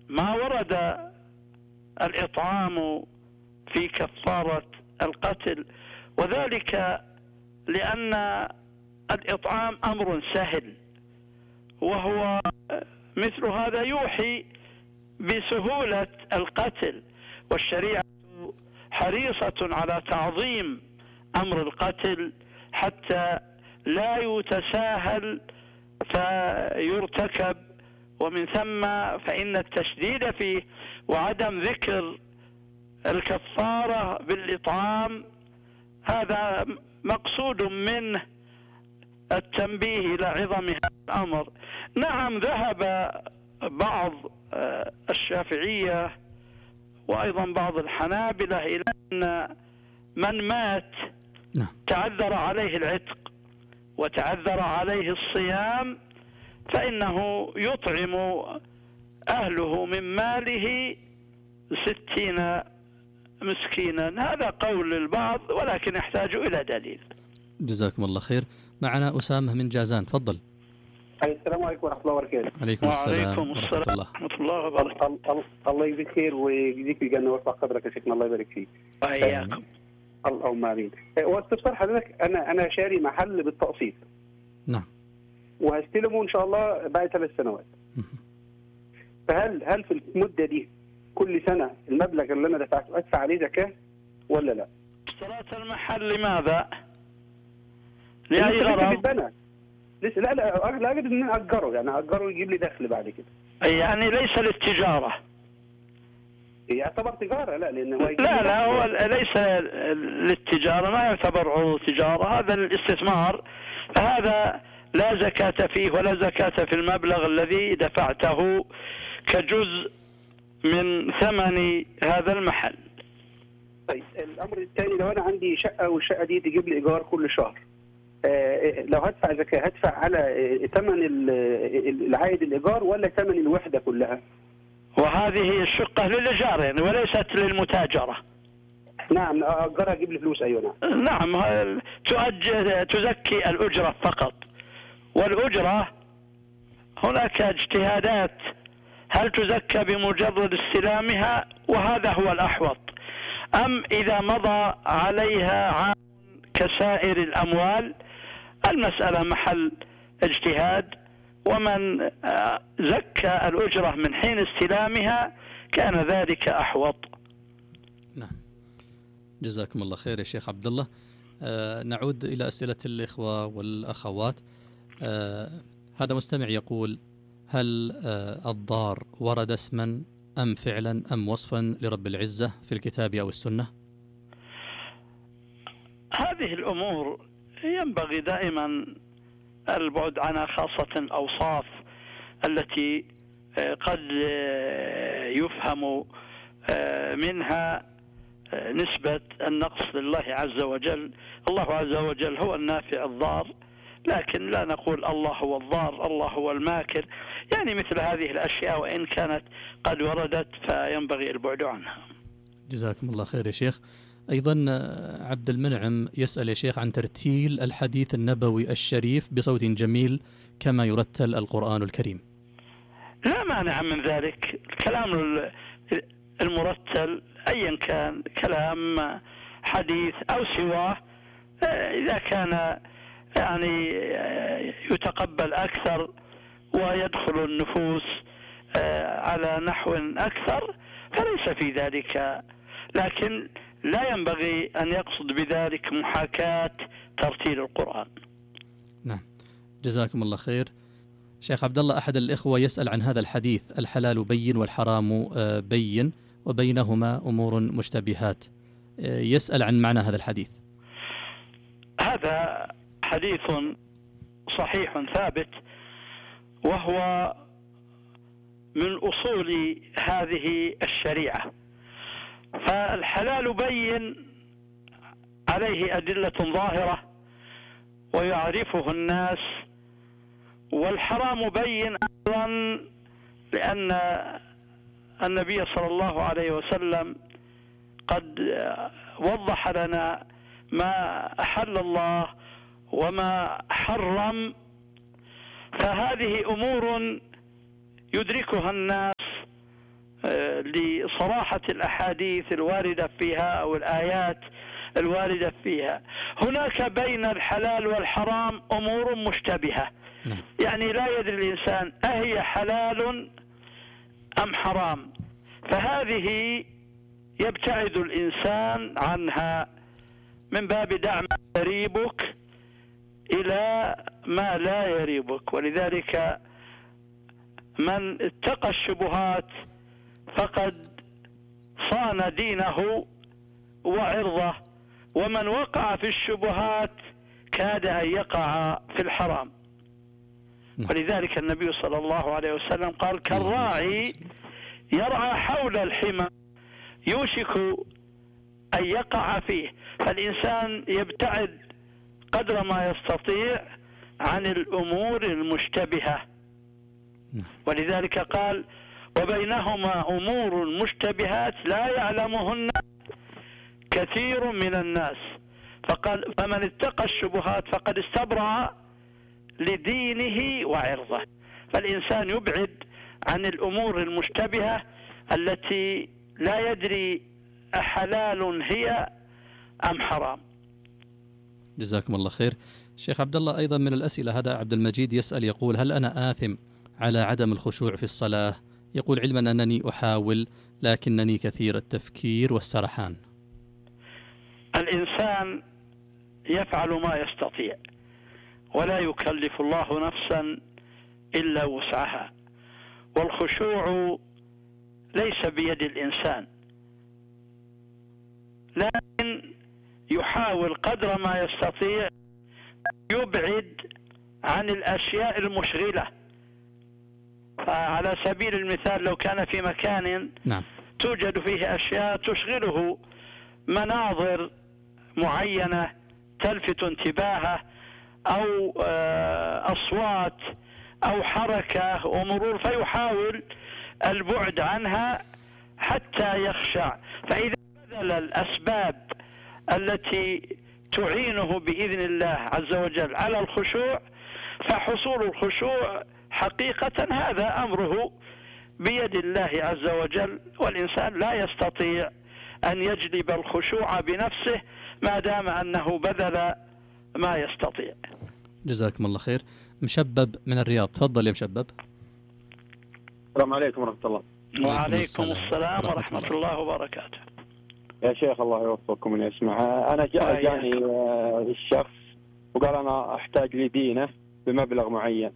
ما ورد الإطعام في كفارة القتل، وذلك لأن الإطعام أمر سهل، وهو مثل هذا يوحي بسهولة القتل، والشريعة حريصة على تعظيم أمر القتل حتى لا يتساهل فيرتكب، ومن ثم فإن التشديد فيه وعدم ذكر الكفارة بالإطعام هذا مقصود منه التنبيه إلى عظم هذا الأمر. نعم، ذهب بعض الشافعية وأيضا بعض الحنابلة إلى أن من مات تعذر عليه العتق وتعذر عليه الصيام فإنه يطعم أهله من ماله 60 مسكينا. هذا قول البعض ولكن يحتاج إلى دليل. جزاكم الله خير. معنا أسامة من جازان، تفضل. السلام عليكم ورحمة الله وبركاته. عليكم السلام ورحمة الله وبركاته. الله يجزيك خير ويجزيك الجنة ويرفع قدرك يا شيخنا، الله يبارك فيك. وإياكم. اللهم آمين. واستفسار حضرتك، أنا شاري محل بالتقسيط. نعم. وهستلمه إن شاء الله بعد 3 سنوات. فهل في المدة دي كل سنة المبلغ اللي أنا دفعته أدفع عليه زكاة ولا لا؟ اشتريت المحل لماذا؟ لأي غرض؟ لسه لا أجد إن أجره، يعني أجره يجيب لي دخل بعد كده. يعني ليس للتجارة. يعتبر تجارة؟ لا، لأن لا هو ليس للتجارة، ما يعتبر عروض تجارة، هذا الاستثمار، فهذا لا زكاة فيه ولا زكاة في المبلغ الذي دفعته كجزء من ثمن هذا المحل. طيب الأمر الثاني، لو أنا عندي شقة والشقة دي تجيب لي إيجار كل شهر، لو هدفع زكاة هدفع على ثمن العائد الإيجار ولا ثمن الوحدة كلها؟ وهذه الشقة للإيجار يعني وليست للمتاجرة. نعم، أجرها أجيب لي فلوس. أيوة نعم. تزكي الأجرة فقط، والأجرة هناك اجتهادات هل تزكى بمجرد استلامها، وهذا هو الأحوط، أم إذا مضى عليها عام كسائر الأموال. المسألة محل اجتهاد، ومن زكى الأجرة من حين استلامها كان ذلك أحوط. نعم، جزاكم الله خير يا شيخ عبد الله. نعود إلى أسئلة الإخوة والأخوات. هذا مستمع يقول: هل الضار ورد اسما أم فعلا أم وصفا لرب العزة في الكتاب أو السنة؟ هذه الأمور ينبغي دائما البعد عنها، خاصة الأوصاف التي قد يفهم منها نسبة النقص لله عز وجل. الله عز وجل هو النافع الضار، لكن لا نقول الله هو الضار، الله هو الماكر. يعني مثل هذه الأشياء وإن كانت قد وردت فينبغي البعد عنها. جزاكم الله خير يا شيخ. أيضا عبد المنعم يسأل يا شيخ عن ترتيل الحديث النبوي الشريف بصوت جميل كما يرتل القرآن الكريم. لا مانع من ذلك. الكلام المرتل أيا كان، كلام حديث أو سواه، إذا كان يعني يتقبل أكثر ويدخل النفوس على نحو أكثر فليس في ذلك، لكن لا ينبغي أن يقصد بذلك محاكاة ترتيل القرآن. نعم، جزاكم الله خير. شيخ عبد الله، أحد الإخوة يسأل عن هذا الحديث: الحلال بين والحرام بين وبينهما أمور مشتبهات. يسأل عن معنى هذا الحديث. هذا حديث صحيح ثابت، وهو من أصول هذه الشريعة. فالحلال بين عليه أدلة ظاهرة ويعرفه الناس، والحرام بين أيضا لأن النبي صلى الله عليه وسلم قد وضح لنا ما أحل الله وما حرم، فهذه أمور يدركها الناس لصراحة الأحاديث الواردة فيها أو الآيات الواردة فيها. هناك بين الحلال والحرام أمور مشتبهة، يعني لا يدري الإنسان أهي حلال أم حرام، فهذه يبتعد الإنسان عنها من باب دع ما يريبك إلى ما لا يريبك. ولذلك من اتقى الشبهات فقد صان دينه وعرضه، ومن وقع في الشبهات كاد أن يقع في الحرام. ولذلك النبي صلى الله عليه وسلم قال: كالراعي يرعى حول الحمى يوشك أن يقع فيه. فالإنسان يبتعد قدر ما يستطيع عن الأمور المشتبهة. ولذلك قال: وبينهما أمور مشتبهات لا يعلمهن كثير من الناس. فقال: فمن اتقى الشبهات فقد استبرأ لدينه وعرضه. فالإنسان يبعد عن الأمور المشتبهة التي لا يدري أحلال هي أم حرام. جزاكم الله خير. شيخ عبد الله، أيضا من الأسئلة هذا عبد المجيد يسأل يقول: هل أنا آثم على عدم الخشوع في الصلاة؟ يقول: علما أنني أحاول لكنني كثير التفكير والسرحان. الإنسان يفعل ما يستطيع، ولا يكلف الله نفسا إلا وسعها، والخشوع ليس بيد الإنسان، لكن يحاول قدر ما يستطيع يبعد عن الأشياء المشغلة. فعلى سبيل المثال لو كان في مكان توجد فيه أشياء تشغله، مناظر معينة تلفت انتباهه، أو أصوات أو حركة ومرور، فيحاول البعد عنها حتى يخشع. فإذا بذل الأسباب التي تعينه بإذن الله عز وجل على الخشوع، فحصول الخشوع حقيقة هذا أمره بيد الله عز وجل، والإنسان لا يستطيع أن يجلب الخشوع بنفسه ما دام أنه بذل ما يستطيع. جزاكم الله خير. مشبب من الرياض، تفضل يا مشبب. السلام عليكم ورحمة الله. وعليكم السلام ورحمة الله وبركاته. يا شيخ الله يوفقكم من يسمع. أنا جاني الشخص وقال أنا أحتاج لدينه بمبلغ معين،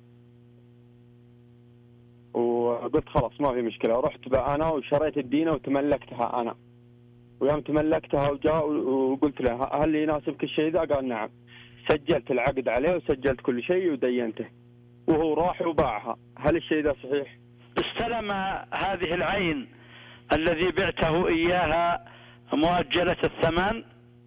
وقلت خلاص ما في مشكلة. ورحت بقى أنا وشريت الدينة وتملكتها أنا، ويوم تملكتها وجاء وقلت له: هل يناسبك الشيء ذا؟ قال: نعم. سجلت العقد عليه وسجلت كل شيء ودينته، وهو راح وباعها. هل الشيء ذا صحيح؟ استلم هذه العين الذي بعته إياها مؤجلة الثمن؟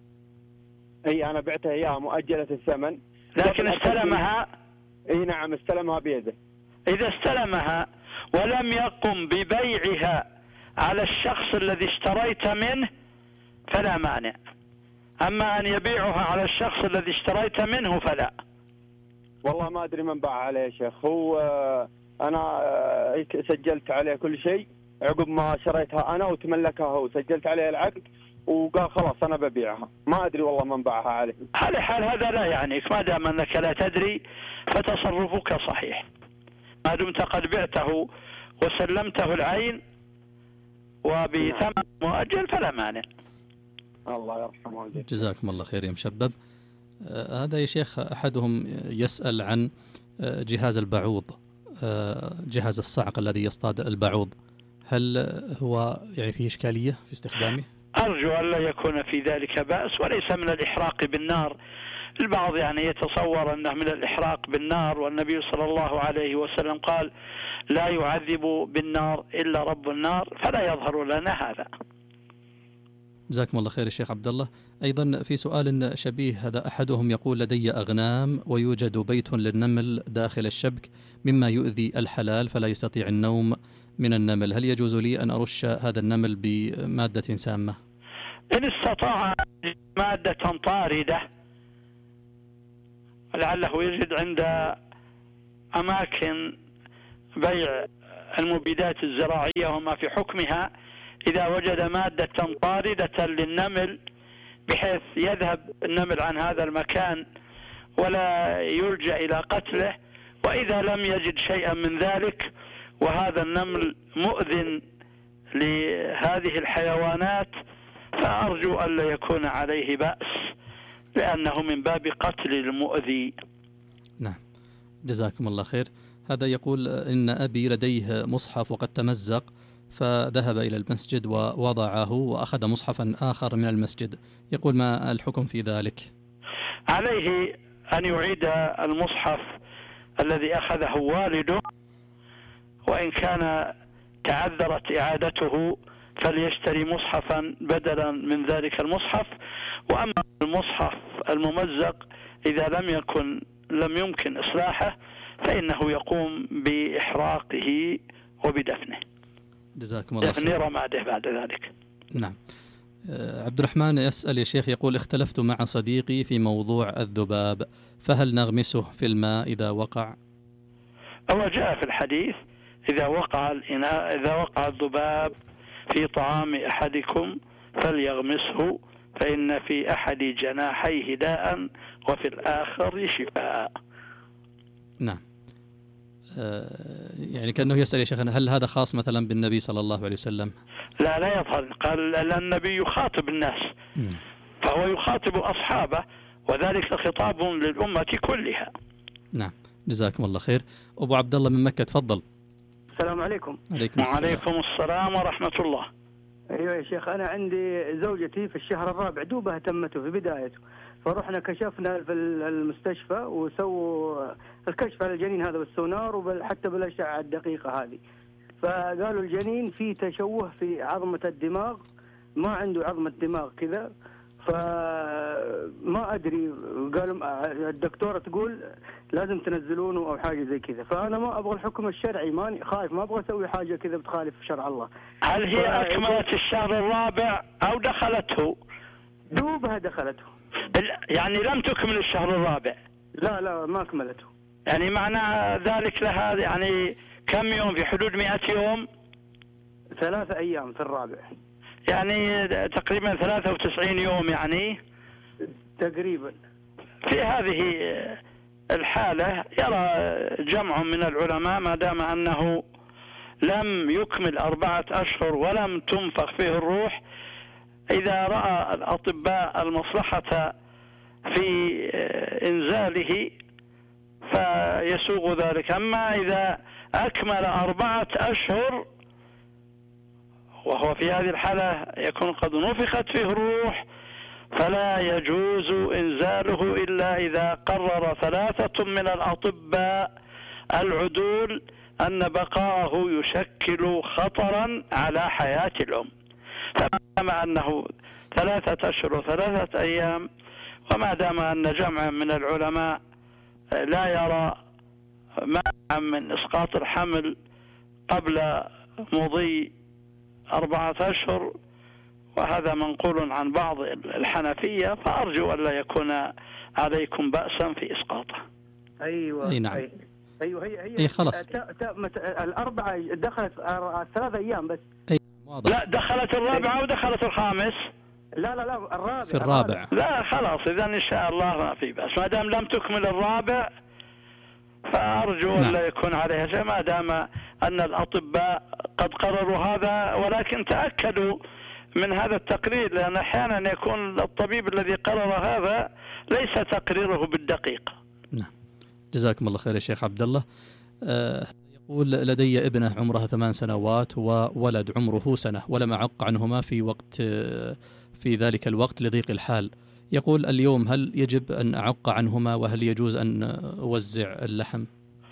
أي أنا بعتها إياها مؤجلة الثمن، لكن استلمها. أي نعم استلمها بيده. إذا استلمها ولم يقم ببيعها على الشخص الذي اشتريت منه فلا مانع، أما أن يبيعها على الشخص الذي اشتريت منه فلا. والله ما أدري من باع عليه يا شيخ. هو أنا سجلت عليه كل شيء عقب ما شريتها أنا وتملكها هو، سجلت عليه العقد وقال خلاص أنا ببيعها. ما أدري والله من باعها عليه. على حال هذا لا يعنيك، ما دام أنك لا تدري فتصرفك صحيح، ما دمت قد بعته وسلمته العين وبثمن مؤجل فلا مانع. الله يرحمه. جزاكم الله خير يا مشبب. هذا يا شيخ أحدهم يسأل عن جهاز البعوض، جهاز الصعق الذي يصطاد البعوض، هل هو يعني فيه إشكالية في استخدامه؟ أرجو أن لا يكون في ذلك بأس، وليس من الإحراق بالنار. البعض يعني يتصور أنه من الإحراق بالنار، والنبي صلى الله عليه وسلم قال: لا يعذب بالنار إلا رب النار، فلا يظهر لنا هذا. جزاكم الله خير الشيخ عبد الله. أيضا في سؤال شبيه هذا، أحدهم يقول: لدي أغنام ويوجد بيت للنمل داخل الشبك مما يؤذي الحلال فلا يستطيع النوم من النمل، هل يجوز لي أن أرش هذا النمل بمادة سامة؟ إن استطاع مادة طاردة، لعله يجد عند أماكن بيع المبيدات الزراعية وما في حكمها إذا وجد مادة طاردة للنمل بحيث يذهب النمل عن هذا المكان ولا يلجأ إلى قتله، وإذا لم يجد شيئا من ذلك وهذا النمل مؤذن لهذه الحيوانات فأرجو ألا يكون عليه بأس، لأنه من باب قتل المؤذي. نعم، جزاكم الله خير. هذا يقول إن أبي لديه مصحف وقد تمزق، فذهب إلى المسجد ووضعه وأخذ مصحفا آخر من المسجد، يقول ما الحكم في ذلك؟ عليه أن يعيد المصحف الذي أخذه والده، وإن كان تعذرت إعادته فليشتري مصحفا بدلا من ذلك المصحف. وأما المصحف الممزق إذا لم يمكن إصلاحه فإنه يقوم بإحراقه وبدفنه، جزاكم الله خير. دفن رماده بعد ذلك. نعم. عبد الرحمن يسأل يا شيخ، يقول اختلفت مع صديقي في موضوع الذباب، فهل نغمسه في الماء إذا وقع؟ هو جاء في الحديث إذا وقع الذباب في طعام أحدكم فليغمسه فإن في أحد جناحيه داء وفي الآخر شفاء. نعم. يعني كأنه يسأل يا شيخ هل هذا خاص مثلا بالنبي صلى الله عليه وسلم؟ لا يظهر، قال النبي يخاطب الناس فهو يخاطب أصحابه، وذلك خطاب للأمة كلها. نعم، جزاكم الله خير. أبو عبد الله من مكة، تفضل. السلام عليكم. وعليكم السلام ورحمة الله. أيوة يا شيخ، أنا عندي زوجتي في الشهر الرابع دوبها تمته في بدايته، فرحنا كشفنا في المستشفى وسووا الكشف على الجنين هذا بالسونار وحتى بالأشعة الدقيقة هذه، فقالوا الجنين فيه تشوه في عظمة الدماغ، ما عنده عظمة دماغ كذا، فما أدري، قالوا الدكتورة تقول لازم تنزلونه أو حاجة زي كذا، فأنا ما أبغى الحكم الشرعي، ماني خايف، ما أبغى أسوي حاجة كذا بتخالف شرع الله. هل هي أكملت الشهر الرابع أو دخلته؟ دوبها دخلته. يعني لم تكمل الشهر الرابع؟ لا ما أكملته. يعني معنى ذلك لها يعني كم يوم؟ في حدود 100 يوم؟ 3 أيام في الرابع، يعني تقريبا 93 يوم يعني تقريبا. في هذه الحالة يرى جمع من العلماء ما دام أنه لم يكمل 4 أشهر ولم تنفخ فيه الروح، إذا رأى الأطباء المصلحة في إنزاله فيسوغ ذلك. أما إذا أكمل 4 أشهر وهو في هذه الحالة يكون قد نفخت فيه الروح فلا يجوز إنزاله إلا إذا قرر 3 من الأطباء العدول أن بقاءه يشكل خطرا على حياة الأم، فما أنه 3 أشهر و3 أيام، وما دام أن جمع من العلماء لا يرى مانعا من إسقاط الحمل قبل مضي 4 أشهر، وهذا منقول عن بعض الحنفية، فأرجو أن لا يكون عليكم بأسا في إسقاطه. أيوة. أي نعم. أيوة هي خلاص. 4 دخلت 3 أيام بس. لا دخلت الرابعة أو دخلت الخامس؟ لا الرابع. في الرابع. لا خلاص، إذا إن شاء الله ما في بأس، ما دام لم تكمل الرابع فأرجو أن لا يكون عليها شيء، ما دام أن الأطباء قد قرروا هذا. ولكن تأكدوا من هذا التقرير، لأن أحيانا يكون الطبيب الذي قرر هذا ليس تقريره بالدقيقة. نعم، جزاكم الله خير يا شيخ عبد الله. يقول لدي ابنة عمرها 8 سنوات وولد عمره 1 ولم أعق عنهما في ذلك الوقت لضيق الحال. يقول اليوم هل يجب أن أعق عنهما وهل يجوز أن أوزع اللحم؟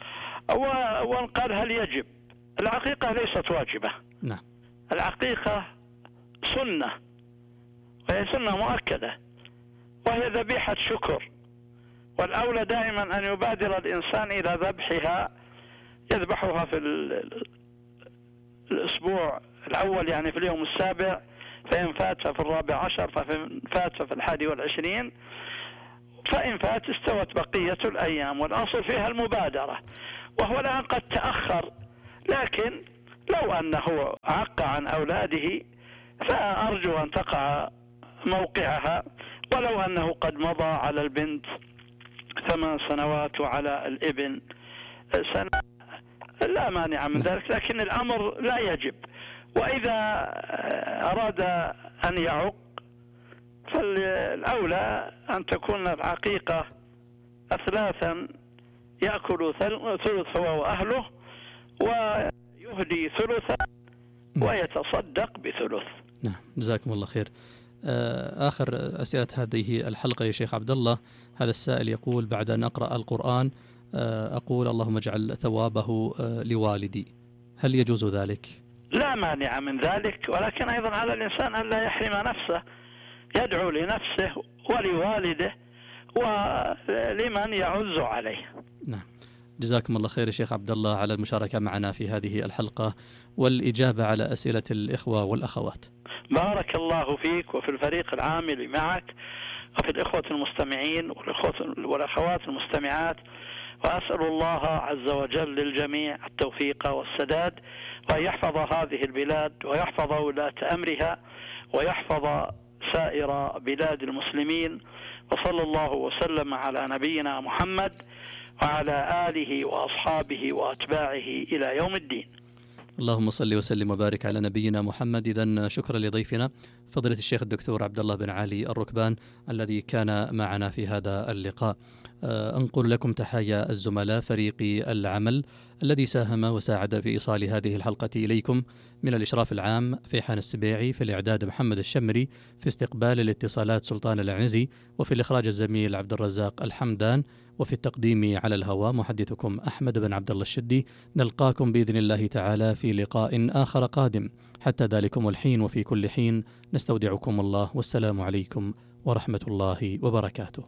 وقال هل يجب؟ العقيقة ليست واجبة. نعم. العقيقة سنة، وهي سنة مؤكدة، وهي ذبيحة شكر، والأولى دائما أن يبادر الإنسان إلى ذبحها، يذبحها في الأسبوع الأول يعني في اليوم السابع، فإن فات في 14، فإن فات في 21، فإن فات استوت بقية الأيام، والأصل فيها المبادرة. وهو الآن قد تأخر لكن لو أنه عق عن أولاده فأرجو أن تقع موقعها، ولو أنه قد مضى على البنت 8 سنوات وعلى الابن سنة لا مانع من ذلك، لكن الأمر لا يجب. وإذا أراد أن يعق فالأولى أن تكون العقيقة 3 يأكل ثلث هو وأهله ويهدي ثلثا ويتصدق بثلث. نعم، جزاكم الله خير. آخر أسئلة هذه الحلقة يا شيخ عبد الله، هذا السائل يقول: بعد أن أقرأ القرآن أقول اللهم اجعل ثوابه لوالدي، هل يجوز ذلك؟ لا مانع من ذلك، ولكن أيضا على الإنسان أن لا يحرم نفسه، يدعو لنفسه ولوالده ولمن يعز عليه. نعم، جزاكم الله خير يا شيخ عبد الله على المشاركة معنا في هذه الحلقة والإجابة على أسئلة الإخوة والأخوات. بارك الله فيك وفي الفريق العامل معك وفي الإخوة المستمعين والأخوات المستمعات، وأسأل الله عز وجل للجميع التوفيق والسداد، وأن يحفظ هذه البلاد ويحفظ ولاة أمرها ويحفظ سائر بلاد المسلمين، وصلى الله وسلم على نبينا محمد وعلى آله وأصحابه وأتباعه إلى يوم الدين. اللهم صل وسلم وبارك على نبينا محمد. إذن شكرا لضيفنا فضيلة الشيخ الدكتور عبد الله بن علي الركبان الذي كان معنا في هذا اللقاء. أنقل لكم تحايا الزملاء فريق العمل الذي ساهم وساعد في إيصال هذه الحلقة إليكم، من الإشراف العام فيحان السبيعي، في الإعداد محمد الشمري، في استقبال الاتصالات سلطان العنزي، وفي الإخراج الزميل عبد الرزاق الحمدان، وفي التقديم على الهواء محدثكم أحمد بن عبد الله الشدي. نلقاكم بإذن الله تعالى في لقاء آخر قادم، حتى ذلكم الحين وفي كل حين نستودعكم الله، والسلام عليكم ورحمة الله وبركاته.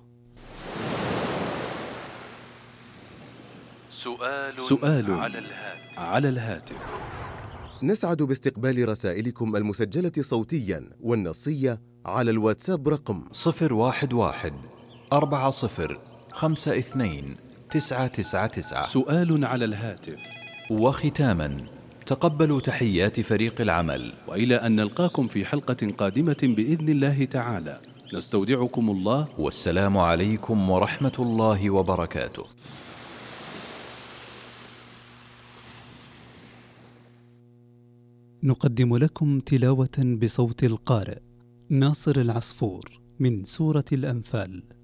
سؤال على الهاتف. نسعد باستقبال رسائلكم المسجلة صوتيا والنصية على الواتساب رقم 011-4052-999. سؤال على الهاتف. وختاما، تقبلوا تحيات فريق العمل، وإلى أن نلقاكم في حلقة قادمة بإذن الله تعالى، نستودعكم الله، والسلام عليكم ورحمة الله وبركاته. نقدم لكم تلاوة بصوت القارئ ناصر العصفور من سورة الأنفال.